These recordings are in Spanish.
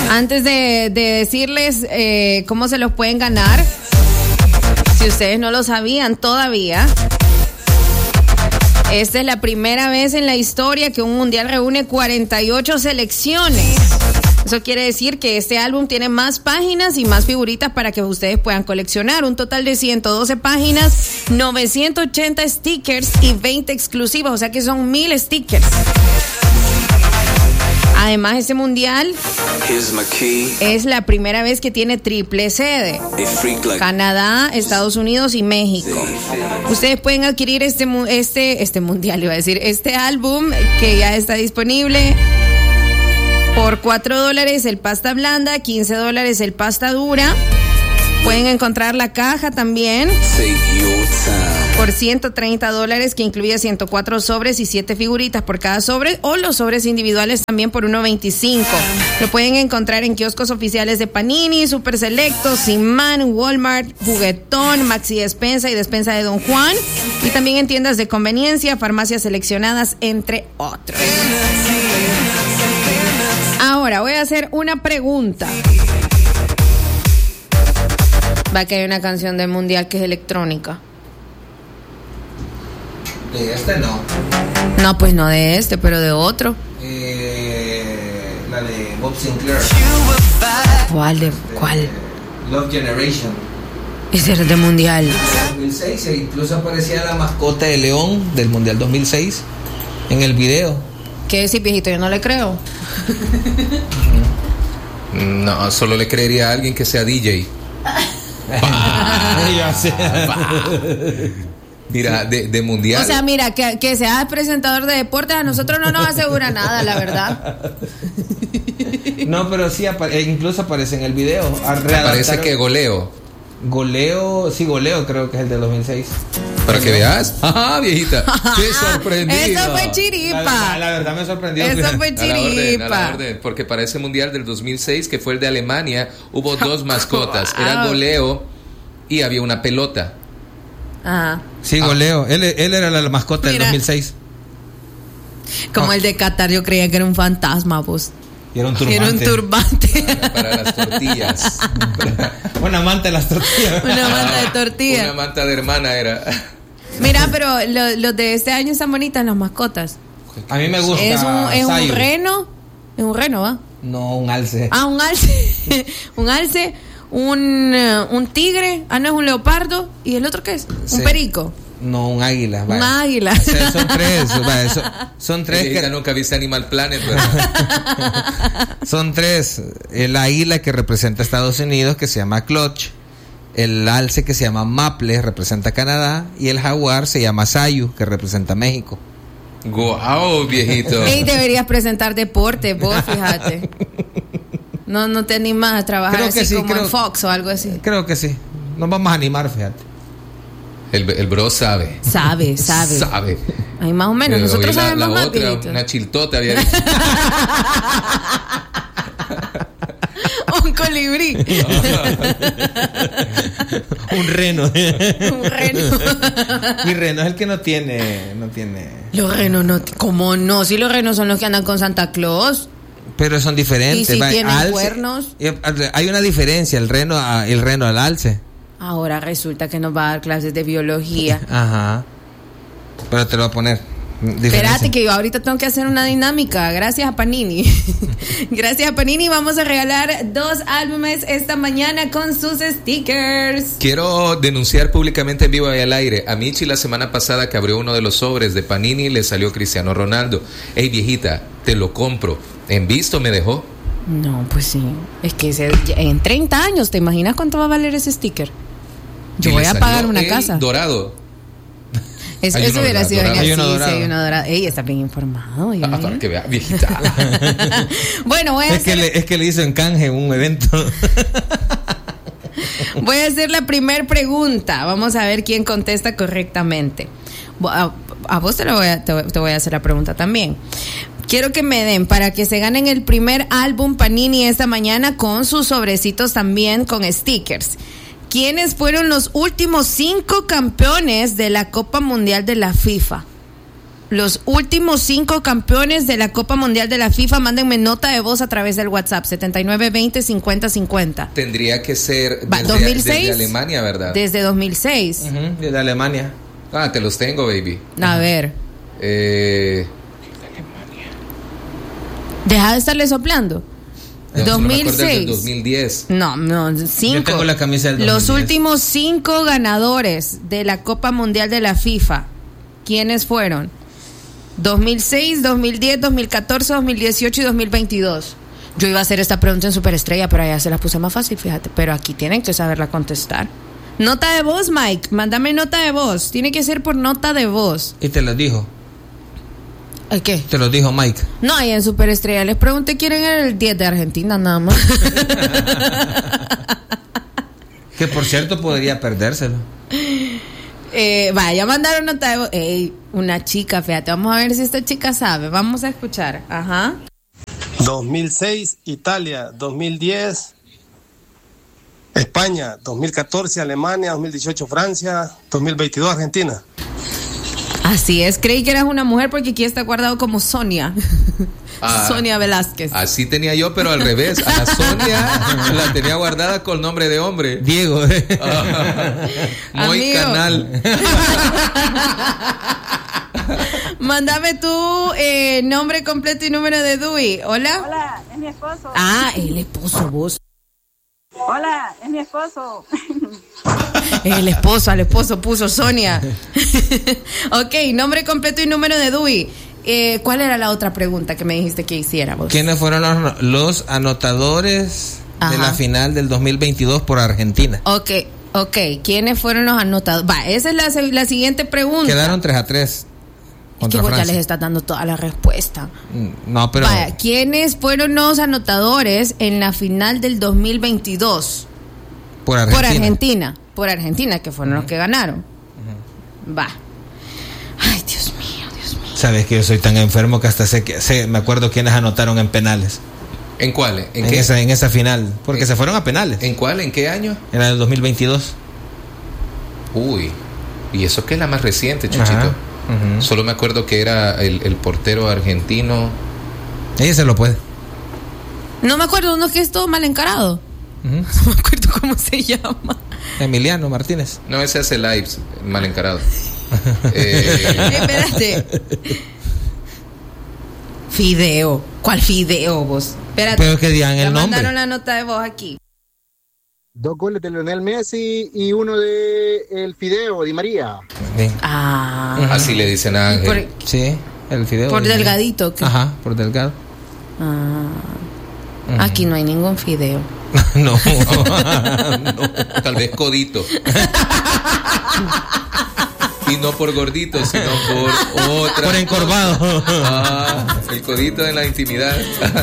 Antes de decirles cómo se los pueden ganar, si ustedes no lo sabían todavía, esta es la primera vez en la historia que un mundial reúne 48 selecciones. Eso quiere decir que este álbum tiene más páginas y más figuritas para que ustedes puedan coleccionar. Un total de 112 páginas, 980 stickers y 20 exclusivos. O sea que son 1000 stickers. Además, este mundial es la primera vez que tiene triple sede: Canadá, Estados Unidos y México. Ustedes pueden adquirir este mundial, iba a decir, este álbum que ya está disponible por $4 el pasta blanda, $15 el pasta dura. Pueden encontrar la caja también por $130, que incluye 104 sobres y 7 figuritas por cada sobre, o los sobres individuales también por $1.25. Lo pueden encontrar en kioscos oficiales de Panini, Super Selectos, Simán, Walmart, Juguetón, Maxi Despensa y Despensa de Don Juan, y también en tiendas de conveniencia, farmacias seleccionadas, entre otros. Ahora voy a hacer una pregunta. Va que hay una canción del mundial que es electrónica. De este no. No, pues no de este, pero de otro. La de Bob Sinclair. ¿Cuál? Love Generation. Ese era de mundial. 2006, e incluso aparecía la mascota de León del mundial 2006 en el video. ¿Qué decir, viejito? Yo no le creo. No, solo le creería a alguien que sea DJ. Mira, de mundial. O sea, mira, que sea presentador de deportes a nosotros no nos asegura nada, la verdad. No, pero sí, incluso aparece en el video. Parece que goleo, creo que es el de 2006. Para que veas. Ajá, viejita. Qué sorprendido. Eso fue chiripa. La verdad me sorprendió. Eso fue chiripa. A la orden, porque para ese mundial del 2006, que fue el de Alemania, hubo dos mascotas. Era goleo y había una pelota. Ajá. Sí, goleo. Él era la mascota del 2006. Como el de Qatar, yo creía que era un fantasma, pues. Y era un turbante. Para las tortillas. Una manta de las tortillas. Una manta de tortillas. Una manta de hermana era. Mira, pero los de este año están bonitas, las mascotas. A mí me gusta. Es un reno. Es un reno, ¿va? No, un alce. Un alce. Un alce. Un tigre. No es un leopardo. ¿Y el otro qué es? Un perico. No, un águila. Un águila. O sea, son tres. Que nunca viste Animal Planet, ¿verdad? Son tres. El águila, que representa a Estados Unidos, que se llama Clutch. El alce, que se llama Maple, representa a Canadá. Y el jaguar se llama Sayu, que representa a México. Guau, viejito. Ey, deberías presentar deporte, vos, fíjate. No te animas a trabajar creo así, que sí, como en Fox o algo así. Creo que sí. Nos vamos a animar, fíjate. El bro sabe. Sabe. Ahí más o menos. Pero nosotros sabemos la más, otra, viejito. una chiltota había dicho. Un colibrí. Un reno. Un reno. Mi reno es el que no tiene. Los renos no. ¿Cómo no? Si los renos son los que andan con Santa Claus. Pero son diferentes. Y si tienen cuernos. Hay una diferencia, el reno al alce. Ahora resulta que nos va a dar clases de biología. Ajá. Pero te lo voy a poner. Espérate, que yo ahorita tengo que hacer una dinámica. Gracias a Panini. Gracias a Panini vamos a regalar 2 álbumes esta mañana con sus stickers. Quiero denunciar públicamente en vivo y al aire. A Michi la semana pasada, que abrió uno de los sobres de Panini, le salió Cristiano Ronaldo. Ey, viejita, te lo compro. En visto me dejó. No, pues sí. Es que en 30 años, ¿te imaginas cuánto va a valer ese sticker? Yo voy a pagar una casa. Dorado. Eso hubiera sido genial. Hay uno dorado. Sí, uno dorado. Ey, está bien informado. Para que vea, viejita. Bueno, es que le hizo en canje en un evento. Voy a hacer la primera pregunta. Vamos a ver quién contesta correctamente. A vos te voy a hacer la pregunta también. Quiero que me den para que se ganen el primer álbum Panini esta mañana con sus sobrecitos también con stickers. ¿Quiénes fueron los últimos 5 campeones de la Copa Mundial de la FIFA? los últimos 5 campeones de la Copa Mundial de la FIFA. Mándenme nota de voz a través del WhatsApp 7920-5050. Tendría que ser desde 2006, desde Alemania, ¿verdad? Desde 2006. Desde Alemania. Ah, te los tengo, baby. A ver. Deja de estarle soplando. No, 2006. 2010. No, 5. Yo tengo la camisa del 2010. Los últimos 5 ganadores de la Copa Mundial de la FIFA. ¿Quiénes fueron? 2006, 2010, 2014, 2018 y 2022. Yo iba a hacer esta pregunta en Superestrella, pero allá se la puse más fácil, fíjate. Pero aquí tienen que saberla contestar. Nota de voz, Mike. Mándame nota de voz. Tiene que ser por nota de voz. ¿Y te lo dijo? ¿Qué? Te lo dijo Mike. No, ahí en Superestrella les pregunté quién era el 10 de Argentina, nada más. Que por cierto podría perdérselo. Vaya, mandaron nota de voz. Una chica, fíjate, vamos a ver si esta chica sabe. Vamos a escuchar. Ajá. 2006 Italia, 2010 España, 2014 Alemania, 2018 Francia, 2022 Argentina. Así es, creí que eras una mujer porque aquí está guardado como Sonia. Sonia Velázquez. Así tenía yo, pero al revés. A la Sonia la tenía guardada con nombre de hombre. Diego. Muy canal. Mándame tu nombre completo y número de DUI. Hola. Hola, es mi esposo. Ah, el esposo, vos. Hola, es mi esposo. El esposo, al esposo puso Sonia. Ok, nombre completo y número de DUI. ¿Cuál era la otra pregunta que me dijiste que hiciéramos? ¿Quiénes fueron los anotadores de la final del 2022 por Argentina? Ok. ¿Quiénes fueron los anotadores? Va, esa es la siguiente pregunta. Quedaron 3-3. Es que vos ya les estás dando toda la respuesta. No, pero... Vaya, ¿quiénes fueron los anotadores en la final del 2022? Por Argentina. Por Argentina, que fueron los que ganaron. Va. Ay, Dios mío. Sabes que yo soy tan enfermo que hasta me acuerdo quiénes anotaron en penales. ¿En cuál? En esa final. Porque se fueron a penales. ¿En cuál? ¿En qué año? En el 2022. Uy. ¿Y eso qué es la más reciente, Chuchito? Ajá. Solo me acuerdo que era el portero argentino. Ella se lo puede. No me acuerdo, uno que es todo mal encarado. No me acuerdo cómo se llama. Emiliano Martínez. No, ese hace lives, mal encarado. Espérate. Fideo. ¿Cuál Fideo vos? Espérate. Pero que digan el nombre. Mandaron la nota de voz aquí. 2 goles de Lionel Messi y uno de el Fideo Di María. Bien. Así le dicen a Ángel. Sí, el Fideo. Por delgadito. ¿Qué? Ajá, por delgado. Aquí no hay ningún Fideo. No. Tal vez codito. Y no por gordito, sino por otra. Por encorvado. El codito de la intimidad.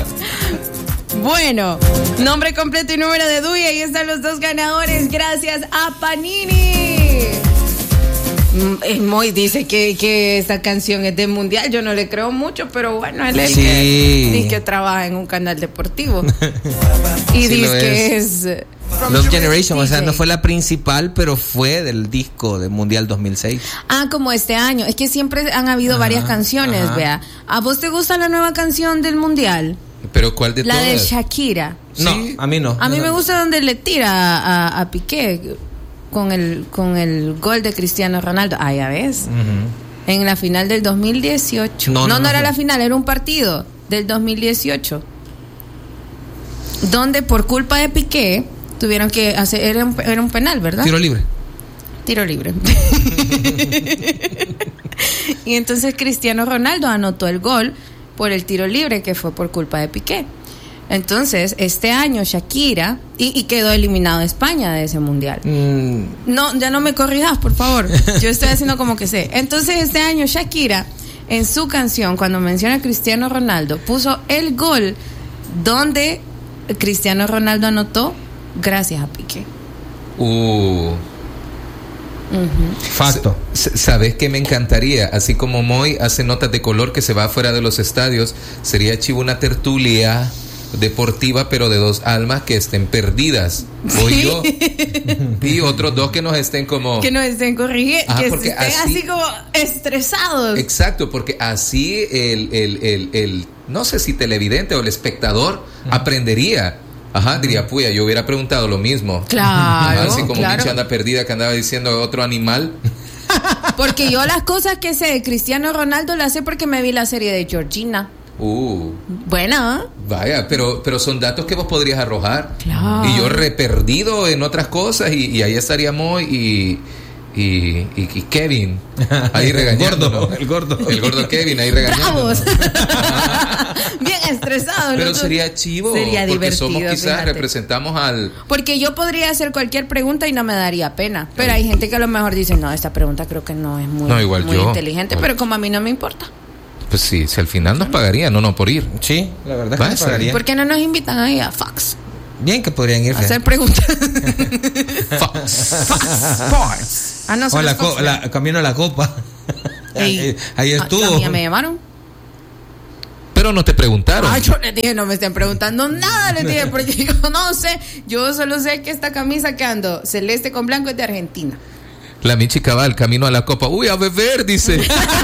Bueno, nombre completo y número de DUI. Ahí están los 2 ganadores. Gracias a Panini. Moy dice que esta canción es de mundial. Yo no le creo mucho, pero bueno, él es el que dice que trabaja en un canal deportivo. Y sí, dice que es Love Generation, o sea, no fue la principal, pero fue del disco del Mundial 2006. Como este año. Es que siempre han habido varias canciones, vea. ¿A vos te gusta la nueva canción del Mundial? ¿Pero cuál de todas? La de Shakira. No, ¿sí? A mí no. A mí me gusta donde le tira a Piqué con el gol de Cristiano Ronaldo. Ya ves. En la final del 2018. No era la final, era un partido del 2018. Donde por culpa de Piqué tuvieron que hacer, era un penal, ¿verdad? Tiro libre. Y entonces Cristiano Ronaldo anotó el gol por el tiro libre, que fue por culpa de Piqué. Entonces, este año Shakira, y quedó eliminado España de ese mundial. No, ya no me corrijas, por favor. Yo estoy haciendo como que sé. Entonces, este año Shakira, en su canción, cuando menciona a Cristiano Ronaldo, puso el gol donde Cristiano Ronaldo anotó gracias a Piqué. Facto. ¿Sabes qué me encantaría? Así como Moy hace notas de color que se va afuera de los estadios, sería chivo una tertulia deportiva, pero de dos almas que estén perdidas, o yo, y otros dos que nos estén como... Que nos estén corrigiendo, que estén así como estresados. Exacto, porque así el no sé si televidente o el espectador aprendería. Ajá, diría, puya, yo hubiera preguntado lo mismo. Claro, así como claro. Micha anda perdida que andaba diciendo otro animal. Porque yo las cosas que sé de Cristiano Ronaldo las sé porque me vi la serie de Georgina. Buena. Vaya, pero son datos que vos podrías arrojar. Claro. Y yo perdido en otras cosas y ahí estaríamos y Kevin ahí regañándonos. El gordo Kevin ahí regañándonos. Bien estresado. Pero sería chivo. Sería porque divertido, somos quizás fíjate. representamos al... Porque yo podría hacer cualquier pregunta y no me daría pena. Pero hay gente que a lo mejor dice, no, esta pregunta creo que no es muy, igual muy yo. inteligente. Pero como a mí no me importa. Pues sí, si al final nos pagarían, no por ir. Sí, la verdad es que nos pagarían. ¿Por qué no nos invitan ahí a Fox? Bien que podrían irse. A hacer preguntas. Fox. No, o camino a la copa. Ahí estuvo. ¿A mí me llamaron? Pero no te preguntaron. Yo les dije, no me estén preguntando nada, les dije, porque yo no sé. Yo solo sé que esta camisa que ando, celeste con blanco, es de Argentina. La Michi Cabal, camino a la copa. Uy, a beber, dice.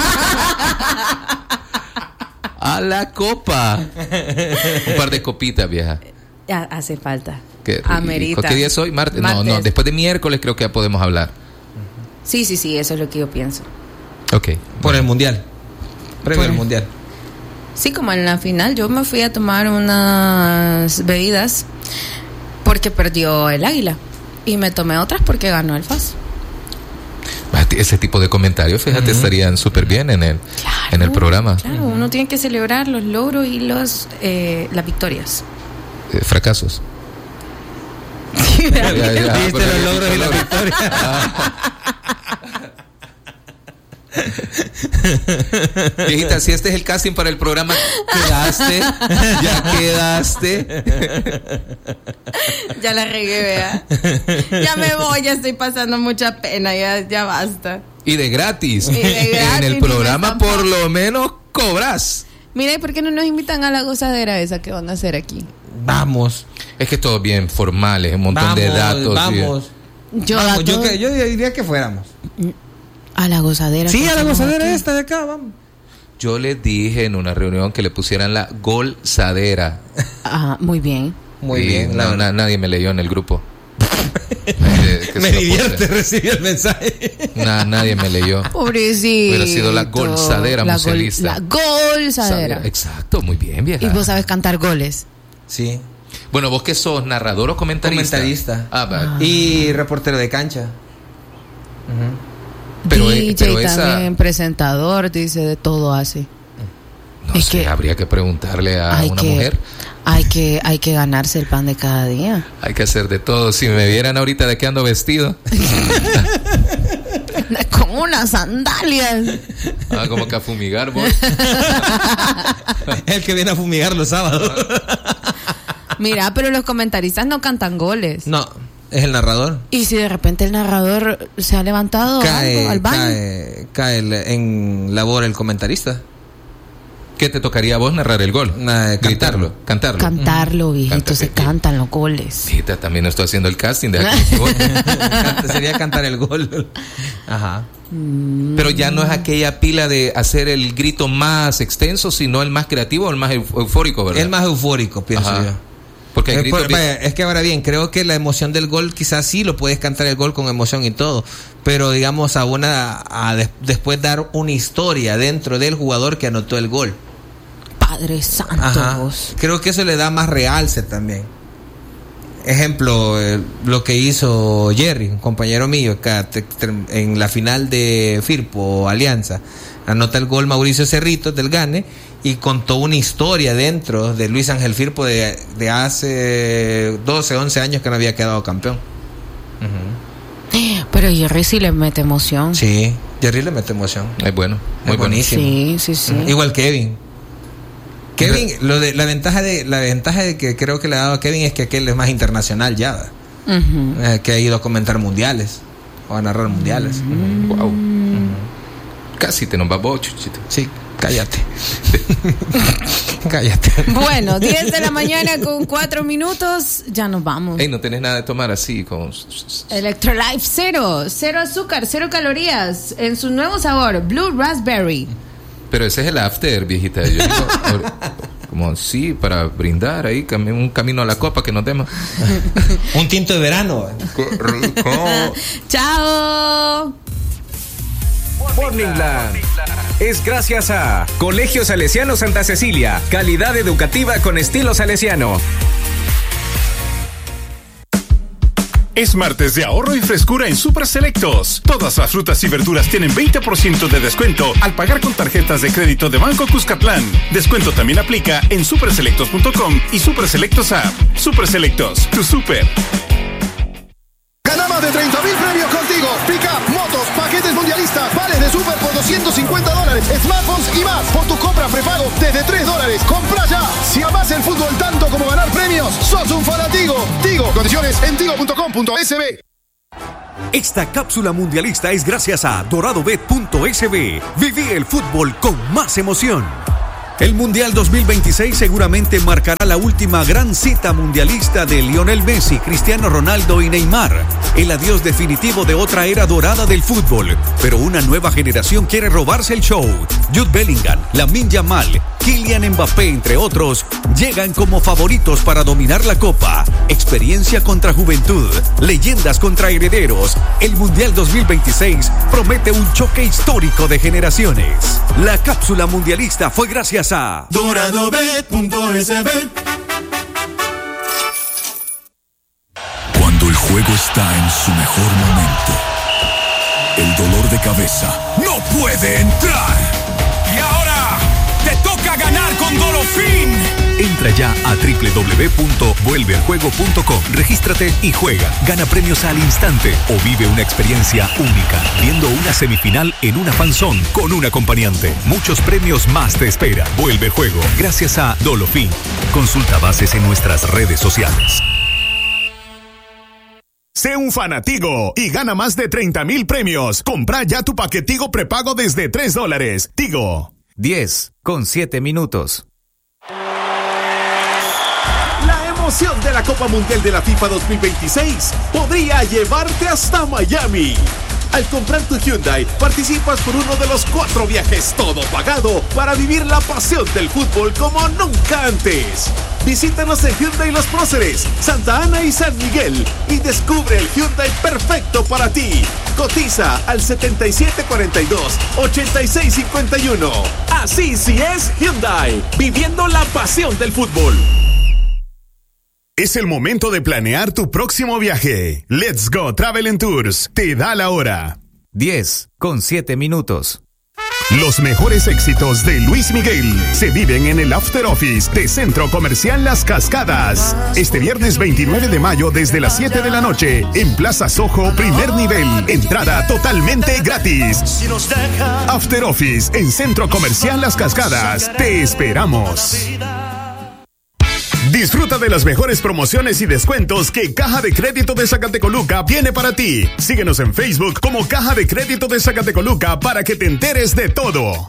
A la copa. Un par de copitas, vieja. Hace falta. Amerita. ¿Qué día es hoy? Martes. No, después de miércoles creo que ya podemos hablar. Sí, eso es lo que yo pienso. Ok. Por el mundial. Previo al mundial. Sí, como en la final yo me fui a tomar unas bebidas porque perdió el Águila y me tomé otras porque ganó el FAS. Ese tipo de comentarios, fíjate, estarían súper bien en el programa. Claro, uno tiene que celebrar los logros y las victorias. Fracasos. ¿Viste los logros y la victoria? Viejita, si este es el casting para el programa, ya quedaste. Ya la regué, vea. Ya me voy, ya estoy pasando mucha pena, ya basta. Y de gratis. En el programa por lo menos cobras. Mira, ¿y por qué no nos invitan a la gozadera esa que van a hacer aquí? Vamos. Es que es todo bien formal, es un montón de datos. Vamos. Yo diría que fuéramos. A la gozadera. Sí, a la gozadera esta de acá, vamos. Yo les dije en una reunión que le pusieran la golzadera. Ajá, muy bien. Muy bien. Nadie me leyó en el grupo. Me divierte recibir el mensaje. Nadie me leyó. Pobrecito. Hubiera sido la golzadera musealista. La golzadera. Exacto, muy bien, vieja. ¿Y vos sabes cantar goles? Sí. Bueno, ¿vos qué sos? ¿Narrador o comentarista? Comentarista. Y reportero de cancha. Pero también presentador, dice, de todo así. No sé, habría que preguntarle a una mujer. Hay que ganarse el pan de cada día. Hay que hacer de todo. Si me vieran ahorita de qué ando vestido. Con unas sandalias. Como que a fumigar, vos. El que viene a fumigar los sábados. Mira, pero los comentaristas no cantan goles. No, es el narrador. Y si de repente el narrador se ha levantado al baño. Cae en labor el comentarista. ¿Qué te tocaría a vos narrar el gol? Cantarlo. Cantarlo, viejito, se cantan los goles. Viejita, también estoy haciendo el casting de Sería cantar el gol. Ajá. Pero ya no es aquella pila de hacer el grito más extenso, sino el más creativo o el más eufórico, ¿verdad? El más eufórico, pienso yo. Porque es que ahora bien, creo que la emoción del gol quizás sí lo puedes cantar el gol con emoción y todo, pero digamos después dar una historia dentro del jugador que anotó el gol. Padre Santo. Ajá. Creo que eso le da más realce también. Ejemplo, lo que hizo Jerry, un compañero mío, en la final de Firpo Alianza, anota el gol Mauricio Cerritos del Gane y contó una historia dentro de Luis Ángel Firpo de hace 12, 11 años que no había quedado campeón. Pero Jerry sí le mete emoción. Sí, Jerry le mete emoción. Es bueno, muy buenísimo. Sí. Igual Kevin, la ventaja de que creo que le ha dado a Kevin es que aquel es más internacional ya, que ha ido a comentar mundiales o a narrar mundiales. Wow. Casi te nos va vos, Chuchito. Sí. Cállate. Cállate. Bueno, 10 de la mañana con 4 minutos. Ya nos vamos. No tenés nada de tomar así con... Electrolife cero azúcar, 0 calorías. En su nuevo sabor, Blue Raspberry. Pero ese es el after, viejita. Yo digo, como sí, para brindar ahí, un camino a la copa que nos demos. Un tinto de verano. Chao. Morningland es gracias a Colegio Salesiano Santa Cecilia, calidad educativa con estilo salesiano. Es martes de ahorro y frescura en Super Selectos. Todas las frutas y verduras tienen 20% de descuento al pagar con tarjetas de crédito de Banco Cuscatlán. Descuento también aplica en superselectos.com y Super Selectos App. Super Selectos, tu super. Gana más de 30,000 premios contigo. Pica, motos, paquetes mundialistas, vales de Super por $250, smartphones y más. Por tu compra prepago desde $3. Compra ya. Si amas el fútbol tanto como ganar premios, sos un fanatigo. Tigo, condiciones en tigo.com.sb. Esta cápsula mundialista es gracias a doradobet.sb. Viví el fútbol con más emoción. El Mundial 2026 seguramente marcará la última gran cita mundialista de Lionel Messi, Cristiano Ronaldo y Neymar. El adiós definitivo de otra era dorada del fútbol. Pero una nueva generación quiere robarse el show. Jude Bellingham, Lamine Yamal, Kylian Mbappé, entre otros, llegan como favoritos para dominar la Copa. Experiencia contra juventud, leyendas contra herederos. El Mundial 2026 promete un choque histórico de generaciones. La cápsula mundialista fue gracias a doradobet.sb. Cuando el juego está en su mejor momento, el dolor de cabeza no puede entrar. Y ahora te toca ganar con Dolofin. Entra ya a www.vuelvealjuego.com, regístrate y juega. Gana premios al instante o vive una experiencia única viendo una semifinal en una fanzón con un acompañante. Muchos premios más te esperan. Vuelve el juego gracias a Dolofin. Consulta bases en nuestras redes sociales. Sé un fanatigo y gana más de 30,000 premios. Compra ya tu paquetigo prepago desde $3. Tigo. 10:07. La emoción de la Copa Mundial de la FIFA 2026 podría llevarte hasta Miami. Al comprar tu Hyundai, participas por uno de los 4 viajes todo pagado para vivir la pasión del fútbol como nunca antes. Visítanos en Hyundai Los Próceres, Santa Ana y San Miguel y descubre el Hyundai perfecto para ti. Cotiza al 7742-8651. Así sí es Hyundai, viviendo la pasión del fútbol. Es el momento de planear tu próximo viaje. Let's Go Travel and Tours te da la hora. 10:07. Los mejores éxitos de Luis Miguel se viven en el After Office de Centro Comercial Las Cascadas. Este viernes 29 de mayo desde las 7 de la noche en Plaza Soho, primer nivel. Entrada totalmente gratis. After Office en Centro Comercial Las Cascadas. Te esperamos. Disfruta de las mejores promociones y descuentos que Caja de Crédito de Zacatecoluca tiene para ti. Síguenos en Facebook como Caja de Crédito de Zacatecoluca para que te enteres de todo.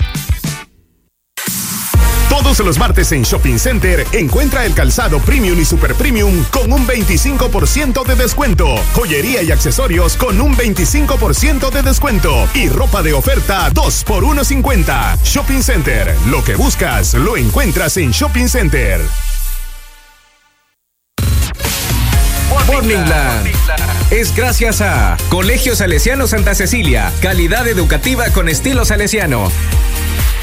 Todos los martes en Shopping Center encuentra el calzado premium y super premium con un 25% de descuento. Joyería y accesorios con un 25% de descuento. Y ropa de oferta 2 por $1.50. Shopping Center. Lo que buscas lo encuentras en Shopping Center. Morningland es gracias a Colegio Salesiano Santa Cecilia, calidad educativa con estilo salesiano.